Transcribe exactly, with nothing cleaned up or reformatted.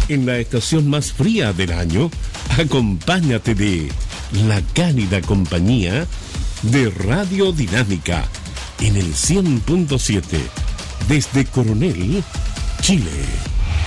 En la estación más fría del año, acompáñate de la cálida compañía de Radio Dinámica en el cien punto siete desde Coronel, Chile.